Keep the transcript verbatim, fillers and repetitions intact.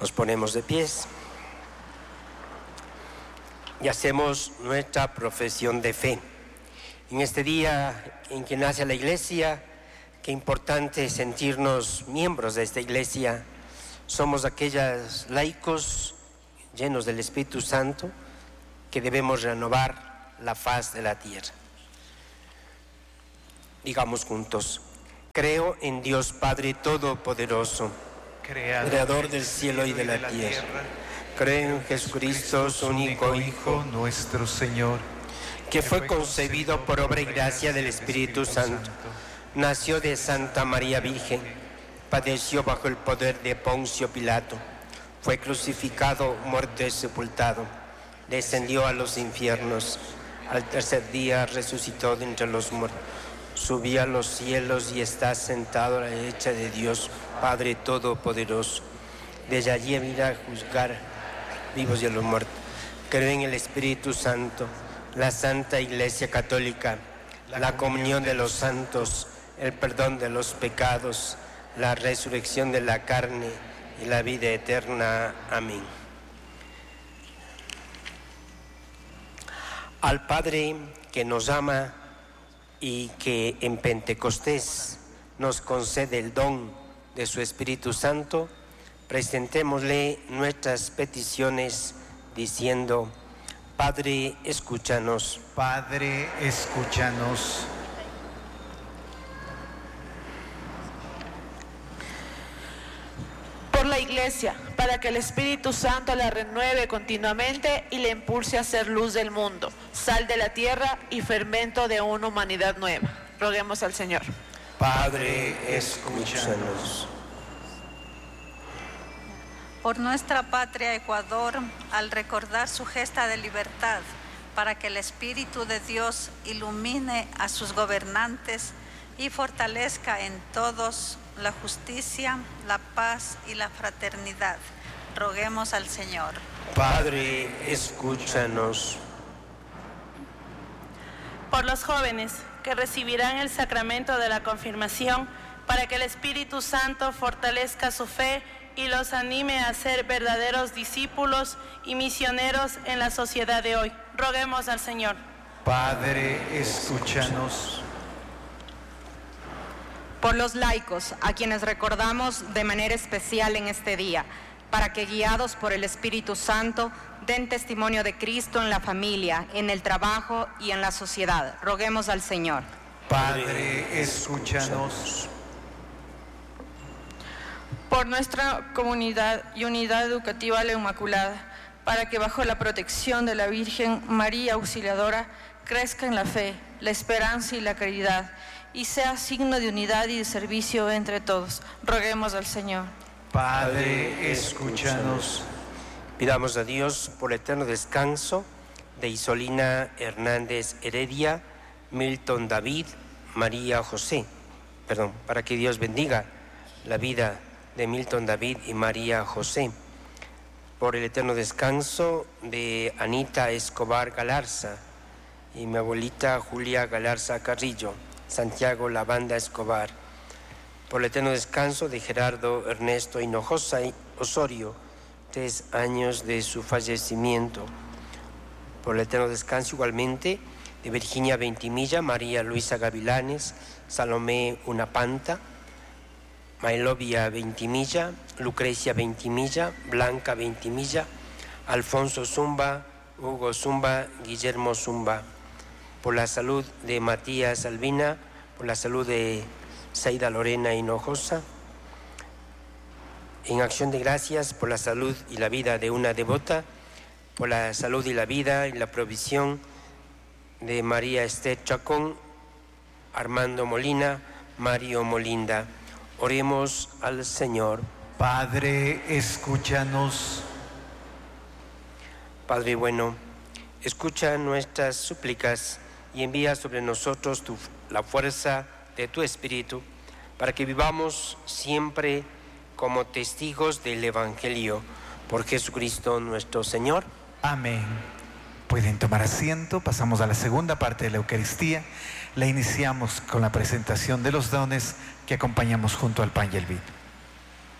Nos ponemos de pies y hacemos nuestra profesión de fe. En este día en que nace la Iglesia, qué importante sentirnos miembros de esta Iglesia. Somos aquellos laicos llenos del Espíritu Santo que debemos renovar la faz de la tierra. Digamos juntos: creo en Dios Padre Todopoderoso, Creador, Creador del cielo y de la, de la tierra. tierra. Creo en Jesucristo, su único Hijo, nuestro Señor, que fue concebido por obra y gracia del Espíritu Santo. Nació de Santa María Virgen, padeció bajo el poder de Poncio Pilato, fue crucificado, muerto y sepultado, descendió a los infiernos, al tercer día resucitó de entre los muertos, subió a los cielos y está sentado a la derecha de Dios, Padre Todopoderoso. Desde allí irá a juzgar vivos y a los muertos. Creo en el Espíritu Santo, la Santa Iglesia Católica, la comunión de los santos, el perdón de los pecados, la resurrección de la carne y la vida eterna. Amén. Al Padre que nos ama y que en Pentecostés nos concede el don de su Espíritu Santo, presentémosle nuestras peticiones diciendo: Padre, escúchanos. Padre, escúchanos. Por la Iglesia, para que el Espíritu Santo la renueve continuamente y le impulse a ser luz del mundo, sal de la tierra y fermento de una humanidad nueva. Roguemos al Señor. Padre, escúchanos. Por nuestra patria Ecuador, al recordar su gesta de libertad, para que el Espíritu de Dios ilumine a sus gobernantes y fortalezca en todos la justicia, la paz y la fraternidad. Roguemos al Señor. Padre, escúchanos. Por los jóvenes que recibirán el sacramento de la confirmación, para que el Espíritu Santo fortalezca su fe y los anime a ser verdaderos discípulos y misioneros en la sociedad de hoy. Roguemos al Señor. Padre, escúchanos. Por los laicos, a quienes recordamos de manera especial en este día, para que guiados por el Espíritu Santo den testimonio de Cristo en la familia, en el trabajo y en la sociedad. Roguemos al Señor. Padre, escúchanos. Por nuestra comunidad y unidad educativa La Inmaculada, para que bajo la protección de la Virgen María Auxiliadora crezca en la fe, la esperanza y la caridad, y sea signo de unidad y de servicio entre todos. Roguemos al Señor. Padre, escúchanos. Pidamos a Dios por el eterno descanso de Isolina Hernández Heredia, Milton David, María José. Perdón, para que Dios bendiga la vida de Milton David y María José. Por el eterno descanso de Anita Escobar Galarza y mi abuelita Julia Galarza Carrillo, Santiago Lavanda Escobar. Por el eterno descanso de Gerardo Ernesto Hinojosa Osorio, tres años de su fallecimiento. Por el eterno descanso igualmente de Virginia Ventimilla, María Luisa Gavilanes, Salomé Unapanta, Mailovia Ventimilla, Lucrecia Ventimilla, Blanca Ventimilla, Alfonso Zumba, Hugo Zumba, Guillermo Zumba. Por la salud de Matías Albina, por la salud de Zaida Lorena Hinojosa. En acción de gracias por la salud y la vida de una devota, por la salud y la vida y la provisión de María Esther Chacón, Armando Molina, Mario Molinda. Oremos al Señor. Padre, escúchanos. Padre bueno, escucha nuestras súplicas y envía sobre nosotros tu, la fuerza de tu Espíritu, para que vivamos siempre como testigos del Evangelio. Por Jesucristo nuestro Señor. Amén. Pueden tomar asiento. Pasamos a la segunda parte de la Eucaristía. La iniciamos con la presentación de los dones que acompañamos junto al pan y el vino.